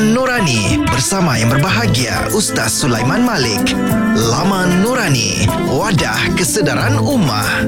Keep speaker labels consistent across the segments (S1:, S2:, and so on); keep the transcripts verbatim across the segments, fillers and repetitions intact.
S1: Laman Nurani bersama yang berbahagia Ustaz Sulaiman Malik. Laman Nurani, wadah kesedaran ummah.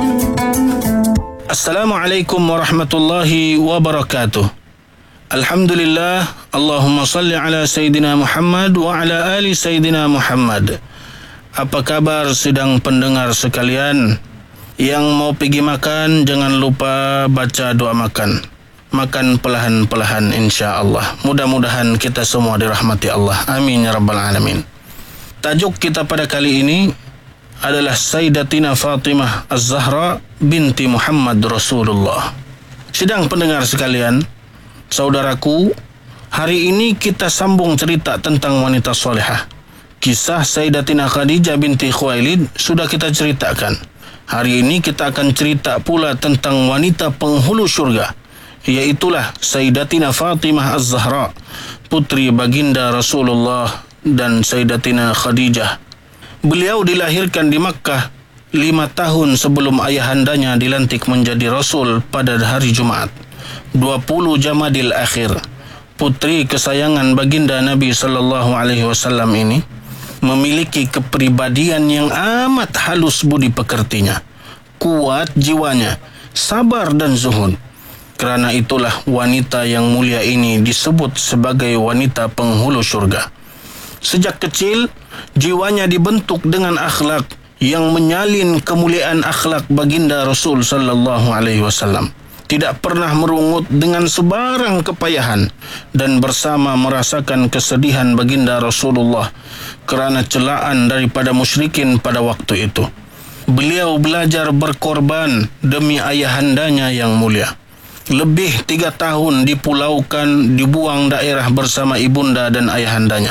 S2: Assalamualaikum warahmatullahi wabarakatuh. Alhamdulillah, Allahumma salli ala Sayyidina Muhammad wa ala ali Sayyidina Muhammad. Apa kabar sidang pendengar sekalian? Yang mau pergi makan, jangan lupa baca doa makan. Makan perlahan-perlahan insya-Allah. Mudah-mudahan kita semua dirahmati Allah. Amin ya rabbal alamin. Tajuk kita pada kali ini adalah Sayyidatina Fatimah Az-Zahra binti Muhammad Rasulullah. Sidang pendengar sekalian, saudaraku, hari ini kita sambung cerita tentang wanita solehah. Kisah Sayyidatina Khadijah binti Khuwailid sudah kita ceritakan. Hari ini kita akan cerita pula tentang wanita penghulu syurga, iaitulah Sayyidatina Fatimah Az-Zahra, putri baginda Rasulullah dan Sayyidatina Khadijah. Beliau dilahirkan di Makkah lima tahun sebelum ayahandanya dilantik menjadi Rasul pada hari Jumaat, dua puluh Jamadil Akhir. Putri kesayangan baginda Nabi sallallahu alaihi wasallam ini memiliki kepribadian yang amat halus budi pekertinya, kuat jiwanya, sabar dan zuhud. Kerana itulah wanita yang mulia ini disebut sebagai wanita penghulu syurga. Sejak kecil, jiwanya dibentuk dengan akhlak yang menyalin kemuliaan akhlak baginda Rasul sallallahu alaihi wasallam. Tidak pernah merungut dengan sebarang kepayahan dan bersama merasakan kesedihan baginda Rasulullah kerana celaan daripada musyrikin pada waktu itu. Beliau belajar berkorban demi ayahandanya yang mulia. Lebih tiga tahun dipulaukan, dibuang daerah bersama ibunda dan ayahandanya.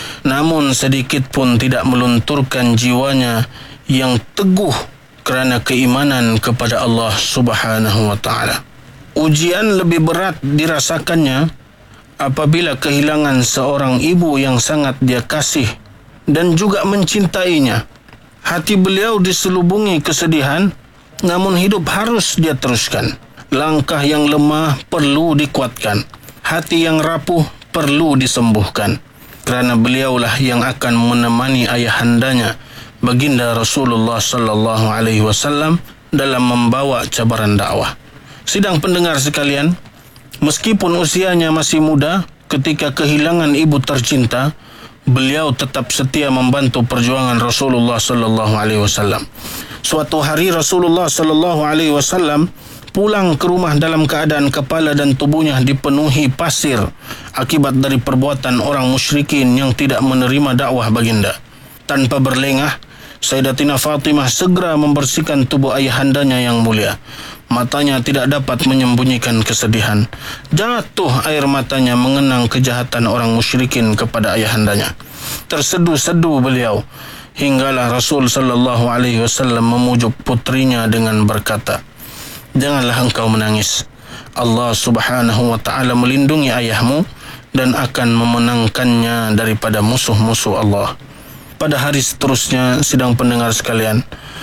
S2: Namun sedikit pun tidak melunturkan jiwanya yang teguh kerana keimanan kepada Allah Subhanahu wa taala. Ujian lebih berat dirasakannya apabila kehilangan seorang ibu yang sangat dia kasih dan juga mencintainya. Hati beliau diselubungi kesedihan, namun hidup harus dia teruskan. Langkah yang lemah perlu dikuatkan. Hati yang rapuh perlu disembuhkan. Kerana beliaulah yang akan menemani ayahandanya, baginda Rasulullah sallallahu alaihi wasallam, dalam membawa cabaran dakwah. Sidang pendengar sekalian, meskipun usianya masih muda ketika kehilangan ibu tercinta, beliau tetap setia membantu perjuangan Rasulullah sallallahu alaihi wasallam. Suatu hari Rasulullah sallallahu alaihi wasallam pulang ke rumah dalam keadaan kepala dan tubuhnya dipenuhi pasir akibat dari perbuatan orang musyrikin yang tidak menerima dakwah baginda. Tanpa berlengah, Sayyidatina Fatimah segera membersihkan tubuh ayahandanya yang mulia. Matanya tidak dapat menyembunyikan kesedihan. Jatuh air matanya mengenang kejahatan orang musyrikin kepada ayahandanya. Tersedu-sedu beliau hinggalah Rasul sallallahu alaihi wasallam memujuk putrinya dengan berkata, "Janganlah engkau menangis. Allah Subhanahu wa taala melindungi ayahmu dan akan memenangkannya daripada musuh-musuh Allah." Pada hari seterusnya, sidang pendengar sekalian,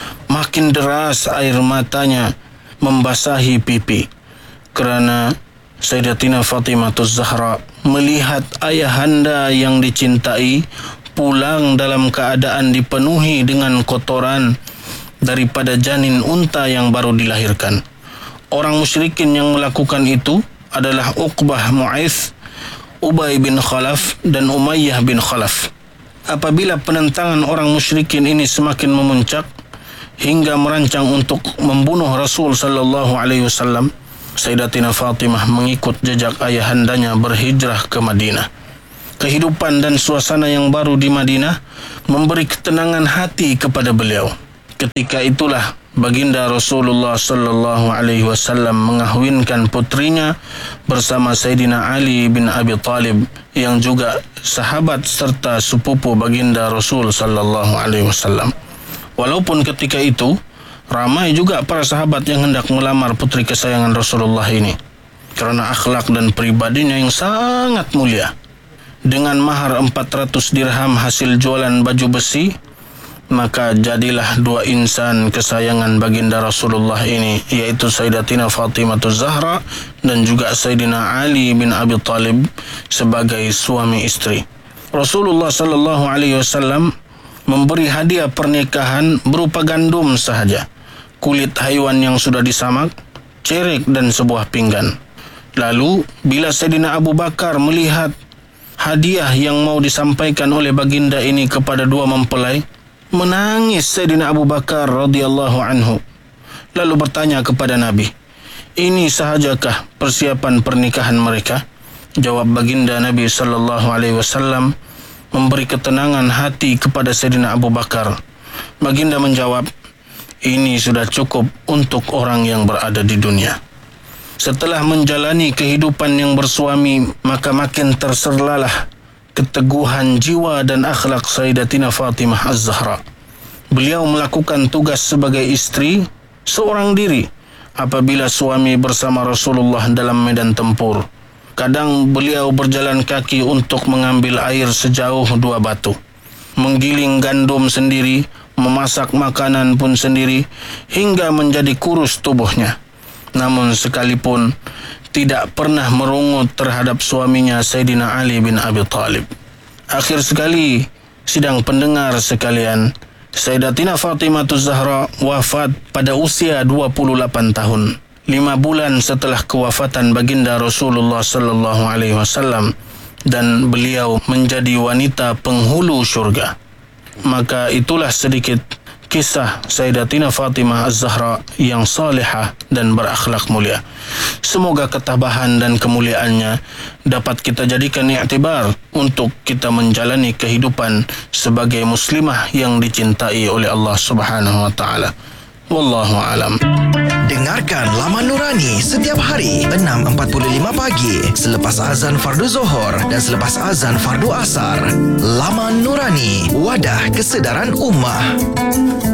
S2: makin deras air matanya membasahi pipi kerana Sayyidatina Fatimah Az-Zahra melihat ayahanda yang dicintai pulang dalam keadaan dipenuhi dengan kotoran daripada janin unta yang baru dilahirkan. Orang musyrikin yang melakukan itu adalah Uqbah Mu'aith, Ubay bin Khalaf dan Umayyah bin Khalaf. Apabila penentangan orang musyrikin ini semakin memuncak hingga merancang untuk membunuh Rasul sallallahu alaihi wasallam, Sayyidatina Fatimah mengikut jejak ayahandanya berhijrah ke Madinah. Kehidupan dan suasana yang baru di Madinah memberi ketenangan hati kepada beliau. Ketika itulah baginda Rasulullah sallallahu alaihi wasallam mengahwinkan putrinya bersama Sayyidina Ali bin Abi Talib yang juga sahabat serta sepupu baginda Rasul sallallahu alaihi wasallam. Walaupun ketika itu ramai juga para sahabat yang hendak melamar putri kesayangan Rasulullah ini kerana akhlak dan pribadinya yang sangat mulia. Dengan mahar empat ratus dirham hasil jualan baju besi, maka jadilah dua insan kesayangan baginda Rasulullah ini, iaitu Sayyidatina Fatimah Zahra dan juga Sayyidina Ali bin Abi Talib sebagai suami istri. Rasulullah sallallahu alaihi wasallam memberi hadiah pernikahan berupa gandum sahaja, kulit haiwan yang sudah disamak, cerek dan sebuah pinggan. Lalu bila Sayyidina Abu Bakar melihat hadiah yang mau disampaikan oleh baginda ini kepada dua mempelai, menangis Sayyidina Abu Bakar radhiyallahu anhu. Lalu bertanya kepada Nabi, ini sahajakah persiapan pernikahan mereka? Jawab baginda Nabi sallallahu alaihi wasallam memberi ketenangan hati kepada Sayyidina Abu Bakar. Baginda menjawab, ini sudah cukup untuk orang yang berada di dunia. Setelah menjalani kehidupan yang bersuami, maka makin terserlalah keteguhan jiwa dan akhlak Sayyidatina Fatimah Az-Zahra. Beliau melakukan tugas sebagai istri seorang diri apabila suami bersama Rasulullah dalam medan tempur. Kadang beliau berjalan kaki untuk mengambil air sejauh dua batu, menggiling gandum sendiri, memasak makanan pun sendiri, hingga menjadi kurus tubuhnya. Namun sekalipun tidak pernah merungut terhadap suaminya Sayyidina Ali bin Abi Talib. Akhir sekali, sidang pendengar sekalian, Sayyidatina Fatimah Zahra wafat pada usia dua puluh lapan tahun, lima bulan setelah kewafatan baginda Rasulullah sallallahu alaihi wasallam, dan beliau menjadi wanita penghulu syurga. Maka itulah sedikit kisah Sayyidatina Fatimah Az-Zahra yang salihah dan berakhlak mulia. Semoga ketabahan dan kemuliaannya dapat kita jadikan iktibar untuk kita menjalani kehidupan sebagai muslimah yang dicintai oleh Allah Subhanahu wa taala. Wallahu alam.
S1: Dengarkan Laman Nurani setiap hari enam empat puluh lima pagi selepas azan fardu Zuhur dan selepas azan fardu Asar. Laman Nurani, wadah kesedaran ummah.